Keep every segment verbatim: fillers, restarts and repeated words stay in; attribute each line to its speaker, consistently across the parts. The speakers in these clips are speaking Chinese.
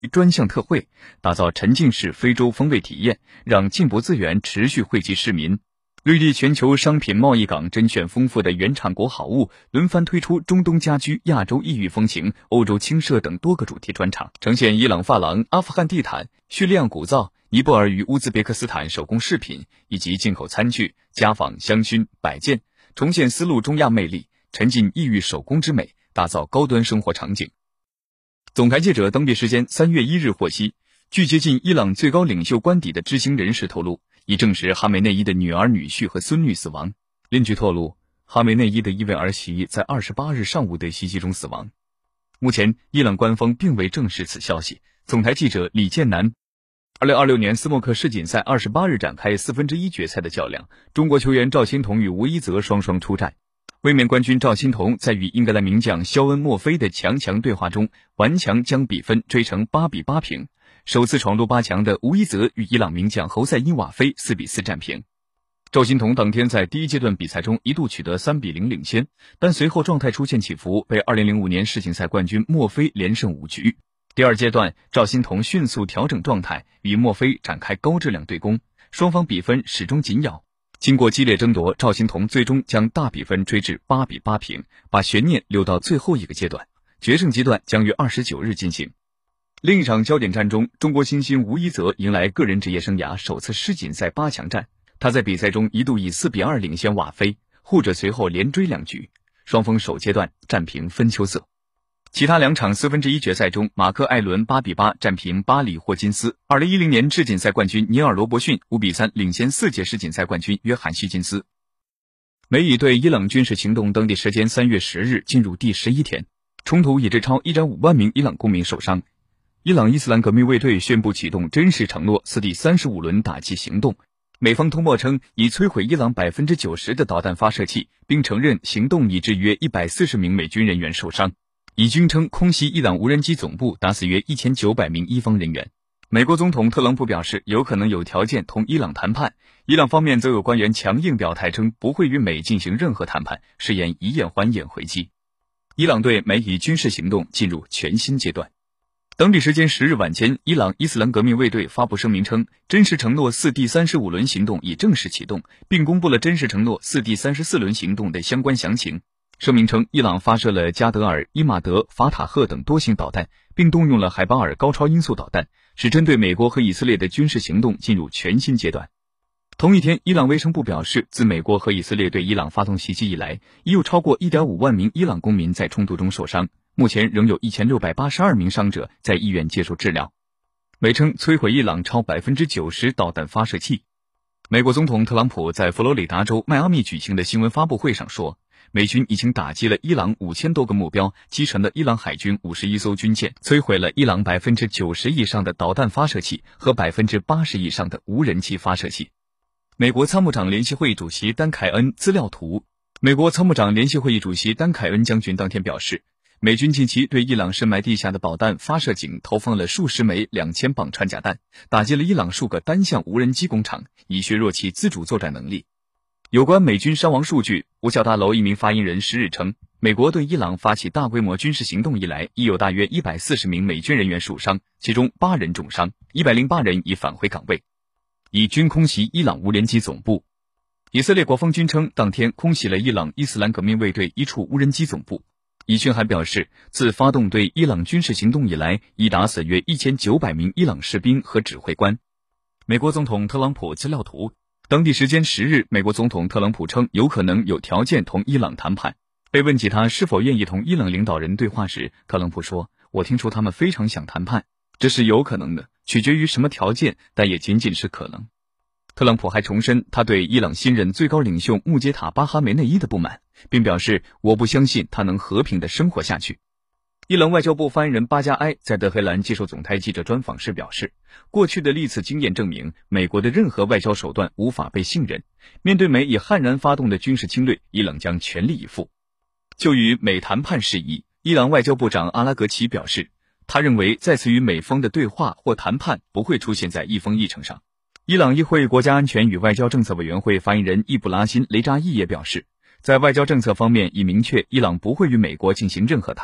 Speaker 1: 专项特惠，打造沉浸式非洲风味体验，让进博资源持续惠及市民。瑞丽全球商品贸易港甄选丰富的原产国好物，轮番推出中东家居、亚洲异域风情、欧洲轻奢等多个主题专场，呈现伊朗发廊、阿富汗地毯、叙利亚古皂、尼泊尔与乌兹别克斯坦手工饰品以及进口餐具、家纺、香薰、摆件，重现丝路中亚魅力，沉浸异域手工之美，打造高端生活场景。总台记者当地时间三月一日获悉，据接近伊朗最高领袖官邸的知情人士透露，已证实哈梅内伊的女儿、女婿和孙女死亡。另据透露，哈梅内伊的一位儿媳在二十八日上午的袭击中死亡。目前，伊朗官方并未证实此消息。总台记者李建南。二零二六年斯诺克世锦赛二十八日展开四分之一决赛的较量，中国球员赵心童与吴一泽双双出战。卫冕冠军赵心童在与英格兰名将肖恩·莫菲的强强对话中，顽强将比分追成八比八平。首次闯入八强的吴一泽与伊朗名将侯赛因瓦菲四比四战平。赵心童当天在第一阶段比赛中一度取得三比零领先，但随后状态出现起伏，被二零零五年世锦赛冠军莫菲连胜五局。第二阶段，赵心童迅速调整状态，与莫菲展开高质量对攻，双方比分始终紧咬。经过激烈争夺，赵心童最终将大比分追至八比八平，把悬念留到最后一个阶段。决胜阶段将于二十九日进行。另一场焦点战中，中国新星吴一泽迎来个人职业生涯首次世锦赛八强战。他在比赛中一度以四比二领先瓦菲，后者随后连追两局，双方首阶段战平分秋色。其他两场四分之一决赛中，马克·艾伦八比八战平巴里·霍金斯。二零一零年世锦赛冠军尼尔·罗伯逊五比三领先四届世锦赛冠军约翰·希金斯。美以对伊朗军事行动当地时间三月十日进入第十一天，冲突已致超 一点五万名伊朗公民受伤。伊朗伊斯兰革命卫队宣布启动真实承诺四第三十五轮打击行动，美方通报称已摧毁伊朗 百分之九十 的导弹发射器，并承认行动已致约一百四十名美军人员受伤。以军称空袭伊朗无人机总部，打死约一千九百名伊方人员。美国总统特朗普表示，有可能有条件同伊朗谈判，伊朗方面则有官员强硬表态称不会与美进行任何谈判，誓言以眼还眼回击。伊朗对美以军事行动进入全新阶段。当地时间十日晚间，伊朗伊斯兰革命卫队发布声明称，真实承诺四第三十五轮行动已正式启动，并公布了真实承诺四第三十四轮行动的相关详情。声明称，伊朗发射了加德尔、伊马德、法塔赫等多型导弹，并动用了海巴尔高超音速导弹，使针对美国和以色列的军事行动进入全新阶段。同一天，伊朗卫生部表示，自美国和以色列对伊朗发动袭击以来，已有超过 一点五万名伊朗公民在冲突中受伤，目前仍有一千六百八十二名伤者在医院接受治疗。美称摧毁伊朗超 百分之九十 导弹发射器。美国总统特朗普在佛罗里达州迈阿密举行的新闻发布会上说，美军已经打击了伊朗五千多个目标，击沉了伊朗海军五十一艘军舰，摧毁了伊朗 百分之九十 以上的导弹发射器和 百分之八十 以上的无人机发射器。美国参谋长联席会议主席丹凯恩资料图。美国参谋长联席会议主席丹凯恩将军当天表示，美军近期对伊朗深埋地下的导弹发射井投放了数十枚两千磅穿甲弹，打击了伊朗数个单项无人机工厂，以削弱其自主作战能力。有关美军伤亡数据，五角大楼一名发言人十日称，美国对伊朗发起大规模军事行动以来，已有大约一百四十名美军人员受伤，其中八人重伤，一百零八人已返回岗位。以军空袭伊朗无人机总部。以色列国防军称，当天空袭了伊朗伊斯兰革命卫队一处无人机总部。以军还表示，自发动对伊朗军事行动以来，已打死约一千九百名伊朗士兵和指挥官。美国总统特朗普资料图。当地时间十日，美国总统特朗普称有可能有条件同伊朗谈判。被问及他是否愿意同伊朗领导人对话时，特朗普说，我听说他们非常想谈判，这是有可能的，取决于什么条件，但也仅仅是可能。特朗普还重申他对伊朗新任最高领袖穆杰塔·巴哈梅内伊的不满，并表示，我不相信他能和平地生活下去。伊朗外交部发言人巴加埃在德黑兰接受总台记者专访时表示，过去的历次经验证明，美国的任何外交手段无法被信任。面对美以悍然发动的军事侵略，伊朗将全力以赴。就与美谈判事宜，伊朗外交部长阿拉格齐表示，他认为再次与美方的对话或谈判不会出现在议风议程上。伊朗议会国家安全与外交政策委员会发言人易卜拉欣·雷扎伊也表示，在外交政策方面已明确伊朗不会与美国进行任何谈判。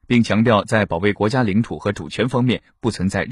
Speaker 1: 并强调在保卫国家领土和主权方面不存在